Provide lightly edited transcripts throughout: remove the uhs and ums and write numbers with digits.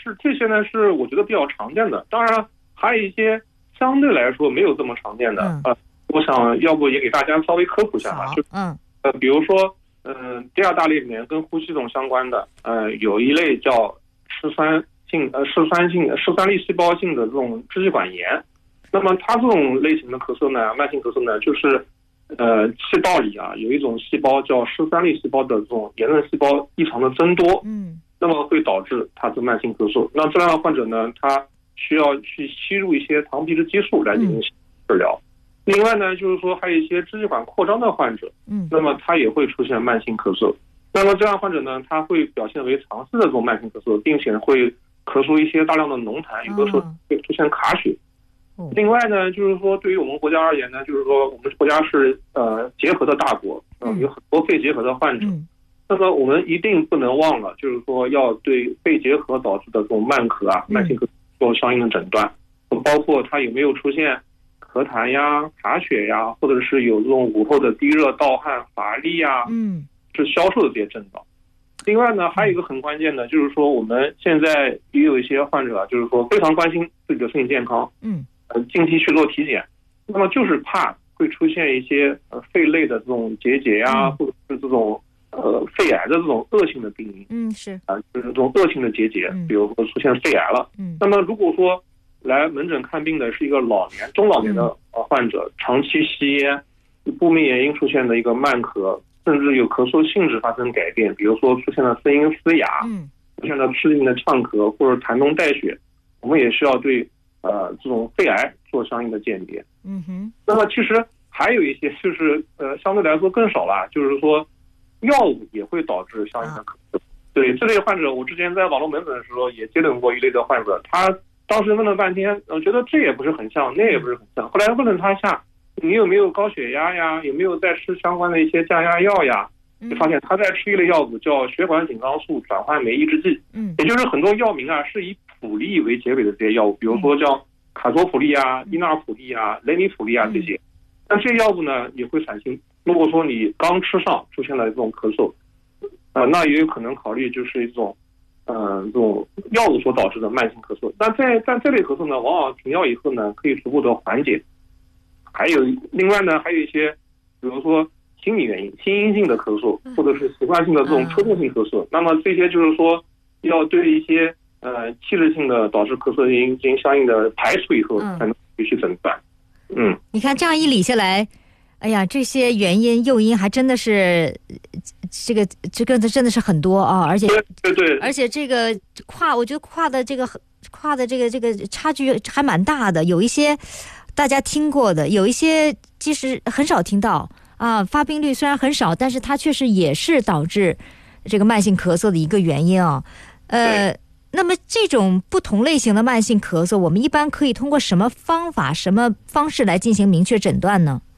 这些呢是我觉得比较常见的，当然还有一些相对来说没有这么常见的，我想要不也给大家稍微科普一下吧。比如说第二大类里面跟呼吸系统相关的，有一类叫嗜酸粒细胞性的这种支气管炎。那么它这种类型的咳嗽呢，慢性咳嗽呢，就是气道里啊有一种细胞叫嗜酸粒细胞的这种炎症细胞异常的增多，那么会导致它是慢性咳嗽。那这样的患者呢，他需要去吸入一些糖皮质激素来进行治疗。另外呢，就是说还有一些支气管扩张的患者，那么他也会出现慢性咳嗽。那么这样患者呢，他会表现为长期的这种慢性咳嗽，并且会咳出一些大量的浓痰，有的时候会出现卡血。另外呢，就是说对于我们国家而言呢，就是说我们国家是结核的大国，有很多肺结核的患者。那么我们一定不能忘了，就是说要对肺结核导致的这种慢咳啊、慢性咳做相应的诊断，包括它有没有出现咳痰呀、卡血呀，或者是有这种午后的低热、盗汗、乏力呀，是消瘦的这些症状。另外呢，还有一个很关键的，就是说我们现在也有一些患者啊，就是说非常关心自己的身体健康，近期去做体检，那么就是怕会出现一些肺类的这种结节呀，或者是这种肺癌的这种恶性的病因，就是这种恶性的结节，比如说出现肺癌了。那么如果说来门诊看病的是一个中老年的患者，长期吸烟，不明原因出现的一个慢咳，甚至有咳嗽性质发生改变，比如说出现了声音嘶哑，出现了吃力的呛咳或者痰中带血，我们也需要对这种肺癌做相应的鉴别。那么其实还有一些就是相对来说更少了，就是说药物也会导致相应的咳嗽。对这类患者，我之前在网络门诊的时候也接诊过一类的患者，他当时问了半天，觉得这也不是很像，那也不是很像。后来问了他一下，你有没有高血压呀？有没有在吃相关的一些降压药呀？就发现他在吃一类药物叫血管紧张素转换酶抑制剂，也就是很多药名啊是以普利为结尾的这些药物，比如说叫卡托普利啊、伊纳普利啊、雷尼普利啊这些。那这些药物呢也会产生，如果说你刚吃上出现了这种咳嗽，那也有可能考虑就是一种这种药物所导致的慢性咳嗽。但这类咳嗽呢，往往停药以后呢可以逐步的缓解。另外呢还有一些，比如说心理原因、心因性的咳嗽，或者是习惯性的这种抽动性咳嗽，那么这些就是说要对一些器质性的导致咳嗽原因进行相应的排除以后，才能去诊断。 你看这样一理下来，哎呀，这些原因诱因还真的是这个真的是很多啊，而且对， 而且这个我觉得跨的这个差距还蛮大的，有一些大家听过的，有一些其实很少听到啊，发病率虽然很少，但是它确实也是导致这个慢性咳嗽的一个原因啊。那么这种不同类型的慢性咳嗽，我们一般可以通过什么方法、什么方式来进行明确诊断呢？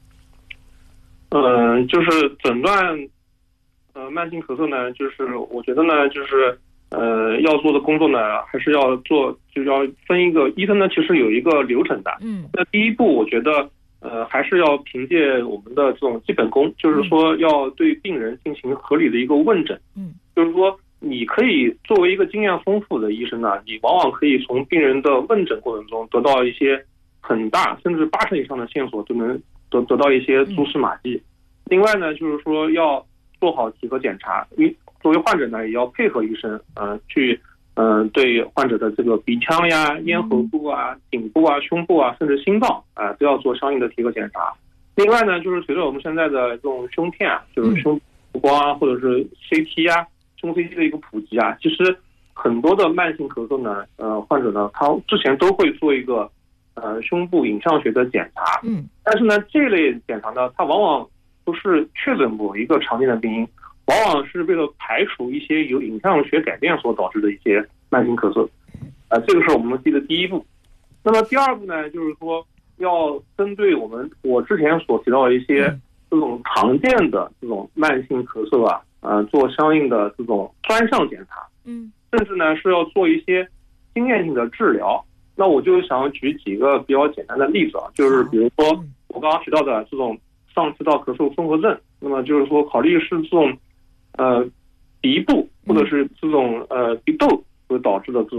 就是诊断慢性咳嗽呢，就是我觉得呢，就是要做的工作呢，还是要做，就要分一个医生呢，其实有一个流程的。那第一步，我觉得还是要凭借我们的这种基本功，就是说要对病人进行合理的一个问诊。就是说你可以作为一个经验丰富的医生呢，你往往可以从病人的问诊过程中得到一些很大甚至80%以上的线索，就能得到一些蛛丝马迹。另外呢，就是说要做好体格检查，作为患者呢，也要配合医生去对患者的这个鼻腔呀、咽喉部啊、颈部啊、胸部啊，甚至心脏都要做相应的体格检查。另外呢，就是随着我们现在的这种胸片啊，就是胸光啊，或者是 CT 啊、胸 CT 的一个普及啊，其实很多的慢性咳嗽呢，患者呢，他之前都会做一个胸部影像学的检查。但是呢，这类检查呢，它往往不是确诊某一个常见的病因，往往是为了排除一些由影像学改变所导致的一些慢性咳嗽。这个是我们的第一步。那么第二步呢，就是说要针对我之前所提到的一些这种常见的这种慢性咳嗽做相应的这种专项检查，甚至呢是要做一些经验性的治疗。那我就想举几个比较简单的例子就是比如说我刚刚提到的这种上气道咳嗽综合症，那么就是说考虑是这种鼻部或者是这种鼻窦所导致的这种